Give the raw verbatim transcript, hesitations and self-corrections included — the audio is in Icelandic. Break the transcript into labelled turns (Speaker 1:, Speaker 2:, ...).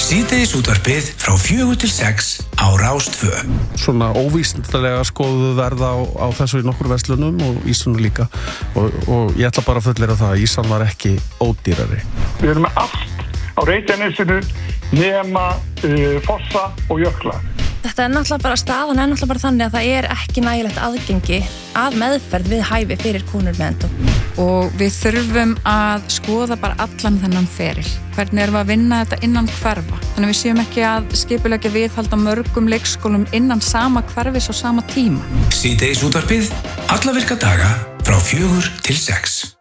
Speaker 1: Síðdegisútvarpið frá fjögur til sex á Rás tvö.
Speaker 2: Svona óvísindalega skoðuðu verð á, á þessu í nokkur verslunum og Ísunu líka og, og ég ætla bara að fullera það að Ísan var ekki ódýrari.
Speaker 3: Við erum með allt á Reykjanesinu nema uh, fossa og jökla.
Speaker 4: Þetta er náttúrulega bara staðan er náttúrulega bara þannig að það er ekki nægilegt aðgengi að meðferð við hæfi fyrir konur með endó.
Speaker 5: Og við þurfum að skoða bara allan þennan feril. Hvernig erum við að vinna þetta innan hverfa? Þannig að við séum ekki að skipuleggja viðhalda mörgum leikskólum innan sama hverfis og sama tíma.
Speaker 1: Síðdegisútvarpið alla virka daga frá fjögur til sex.